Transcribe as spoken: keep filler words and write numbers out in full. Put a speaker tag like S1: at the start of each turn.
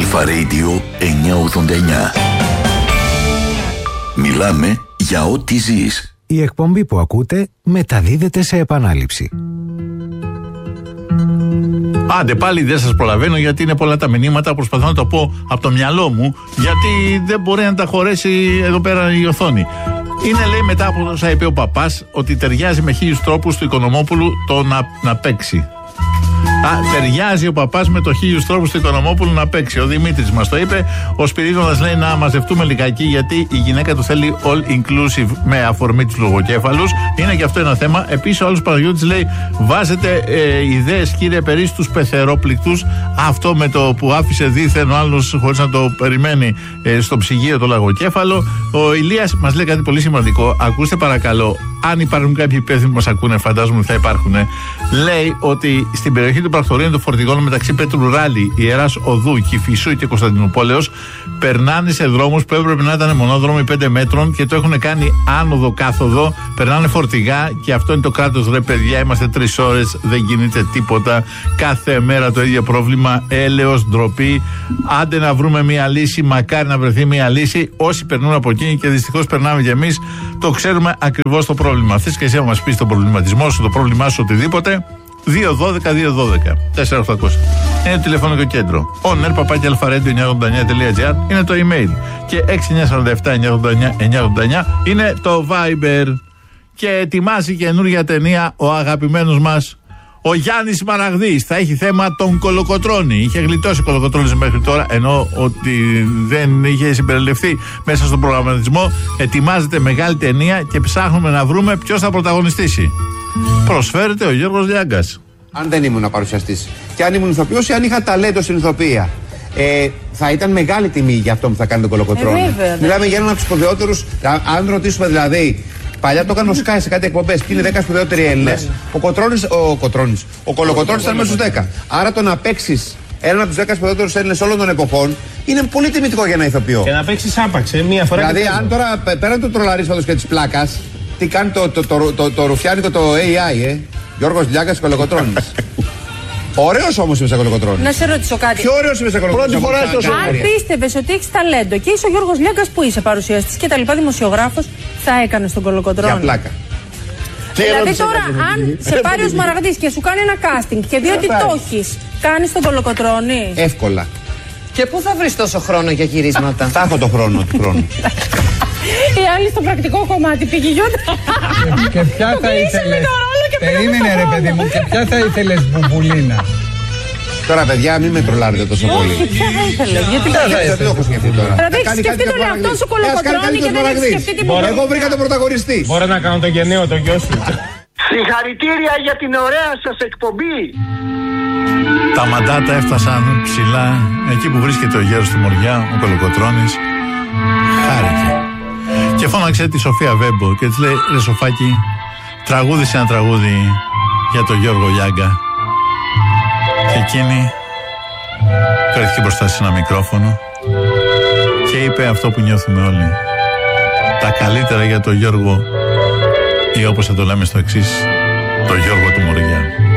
S1: Αλφα Radio εννιακόσια ογδόντα εννιά. Μιλάμε για ό,τι ζεις.
S2: Η εκπομπή που ακούτε μεταδίδεται σε επανάληψη.
S3: Άντε πάλι δεν σας προλαβαίνω γιατί είναι πολλά τα μηνύματα. Προσπαθώ να το πω από το μυαλό μου, γιατί δεν μπορεί να τα χωρέσει εδώ πέρα η οθόνη. Είναι, λέει, μετά από όσα είπε ο παπάς, ότι ταιριάζει με χίλιους τρόπους του Οικονομόπουλου το να, να παίξει. Α, ταιριάζει ο παπάς με το χίλιους τρόπους του Οικονομόπουλου να παίξει. Ο Δημήτρης μας το είπε. Ο Σπυρίδωνας λέει να μαζευτούμε λιγάκι, γιατί η γυναίκα του θέλει all inclusive με αφορμή τους λογοκέφαλους. Είναι και αυτό ένα θέμα. Επίσης, ο άλλος Παναγιώτης λέει: βάζετε ε, ιδέες, κύριε Περί, στους πεθερόπληκτους. Αυτό με το που άφησε δίθεν ο άλλος χωρίς να το περιμένει ε, στο ψυγείο το λογοκέφαλο. Ο Ηλίας μας λέει κάτι πολύ σημαντικό. Ακούστε παρακαλώ, αν υπάρχουν κάποιοι υπεύθυνοι που μας ακούνε, φαντάζομαι θα υπάρχουν. Λέει ότι στην περιοχή του πρακτορείου των φορτηγών μεταξύ Πέτρου Ράλη, Ιεράς Οδού, Κηφισού και Κωνσταντινούπολεως περνάνε σε δρόμους που έπρεπε να ήταν μονόδρομοι πέντε μέτρων και το έχουν κάνει άνοδο κάθοδο. Περνάνε φορτηγά και αυτό είναι το κράτος, ρε παιδιά. Είμαστε τρεις ώρες, δεν γίνεται τίποτα. Κάθε μέρα το ίδιο πρόβλημα. Έλεος, ντροπή. Άντε να βρούμε μια λύση. Μακάρι να βρεθεί μια λύση. Όσοι περνούν από εκεί, και δυστυχώς περνάμε κι εμείς, το ξέρουμε ακριβώς το πρόβλημα. Θες και εσύ να μας πεις τον προβληματισμό σου, το πρόβλημά σου, οτιδήποτε. δύο δώδεκα δύο δώδεκα τέσσερα οκτακόσια είναι το τηλεφωνικό κέντρο. on air παπάκι αλφαρέντιο εννιακόσια ογδόντα εννιά τελεία τζι άρ είναι το email. Και έξι εννιά τέσσερα επτά εννιακόσια ογδόντα εννιά εννιακόσια ογδόντα εννιά είναι το Viber. Και ετοιμάζει καινούργια ταινία ο αγαπημένος μας ο Γιάννης Μαραγδής. Θα έχει θέμα τον Κολοκοτρώνη. Είχε γλιτώσει ο Κολοκοτρώνης μέχρι τώρα, ενώ ότι δεν είχε συμπεριληφθεί μέσα στον προγραμματισμό. Ετοιμάζεται μεγάλη ταινία και ψάχνουμε να βρούμε ποιος θα πρωταγωνιστήσει. Προσφέρεται ο Γιώργος Λιάγκας.
S4: Αν δεν ήμουν παρουσιαστής και αν ήμουν ηθοποιός ή αν είχα ταλέντο στην ηθοποιία, ε, θα ήταν μεγάλη τιμή για αυτό που θα κάνει τον Κολοκοτρώνη. Ε, Μιλάμε για έναν από τους σπουδαιότερους. Αν ρωτήσουμε δηλαδή, παλιά το έκανε ο Σκάι σε κάτι εκπομπές. Ποιοι είναι δέκα σπουδαιότεροι Έλληνες. Ο Κοτρώνης, ο Κοτρώνης, ο Κολοκοτρώνης ήταν μέσα στους δέκα. Άρα το να παίξεις έναν από τους δέκα σπουδαιότερους Έλληνες όλων των εποχών είναι πολύ τιμητικό για ένα ηθοποιό. Και
S5: να παίξεις άπαξ, ε, μία φορά.
S4: Δηλαδή, αν τώρα πέραν του τρολαρίσματος και της πλάκας, τι κάνει το, το, το, το, το ρουφιάνικο το έι άι, ε. Γιώργος Λιάγκας Κολοκοτρώνης. Ωραίος όμως είμαι σε Κολοκοτρώνη.
S6: Να σε ρωτήσω κάτι.
S4: Πιο ωραίος είμαι σε Κολοκοτρώνη.
S6: Πρώτη φορά στο Αν πίστευες ότι έχεις ταλέντο και είσαι ο Γιώργος Λιάγκας που είσαι παρουσιαστής και τα λοιπά δημοσιογράφος, θα έκανες τον Κολοκοτρώνη.
S4: Για πλάκα.
S6: Δηλαδή τώρα, αν σε πάρει ο Μαραγδής και σου κάνει ένα casting και δει ότι το έχεις, κάνεις τον Κολοκοτρώνη.
S4: Εύκολα.
S7: Και πού θα βρεις τόσο χρόνο για γυρίσματα?
S4: Θα έχω το χρόνο του χρόνου.
S6: Η άλλη στο πρακτικό κομμάτι πήγε γιώτα.
S5: Και ποια θα ήθελες? Περίμενε ρε παιδί μου, και ποια θα ήθελες μπουμπουλίνα?
S4: Τώρα παιδιά μην με τρολάρετε τόσο πολύ.
S6: Όχι, ποια θα ήθελες? Γιατί
S4: δεν το έχω σκεφτεί τώρα.
S6: Δηλαδή έχεις σκεφτεί τον εαυτό σου Κολοκοτρώνη και δεν έχεις σκεφτεί τίποτα.
S4: Εγώ βρήκα τον πρωταγωνιστή.
S5: Μπορώ να κάνω το γενναίο το γιο σου?
S8: Συγχαρητήρια για την ωραία σας εκπομπή.
S3: Τα μαντάτα έφτασαν ψηλά εκεί που βρίσκεται ο γέρος στη Μοριά, ο Κολοκοτρώνης. Χάρηκε και φώναξε τη Σοφία Βέμπο και της λέει: ρε Σοφάκη, τραγούδισε ένα τραγούδι για τον Γιώργο Λιάγκα. Και εκείνη κρατήθηκε μπροστά σε ένα μικρόφωνο και είπε αυτό που νιώθουμε όλοι: τα καλύτερα για τον Γιώργο, ή όπως θα το λέμε στο εξής, τον Γιώργο του Μοριά.